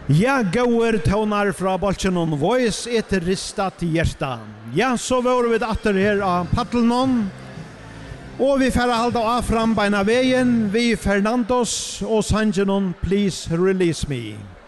Ja, gåer tonar fra Bolsjenon Voice etter ristat hjärta. Ja, så var vi atter her av Paddlenon. Og vi får halda av fram beina veien, vi Fernandos og Sanjenon, Please Release Me.